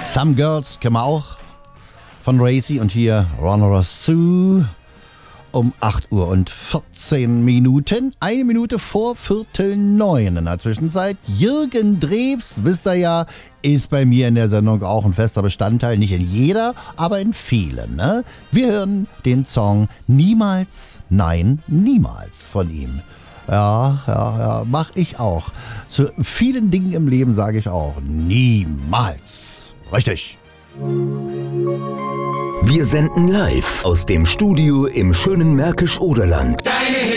Some Girls kennen wir auch von Racy und hier Ronora Sue um 8 Uhr und 14 Minuten, 1 Minute vor 8:45 in der Zwischenzeit. Jürgen Drews, wisst ihr ja, ist bei mir in der Sendung auch ein fester Bestandteil, nicht in jeder, aber in vielen. Ne? Wir hören den Song Niemals, nein, niemals von ihm. Ja, mach ich auch. Zu vielen Dingen im Leben sage ich auch niemals. Richtig. Wir senden live aus dem Studio im schönen Märkisch-Oderland. Deine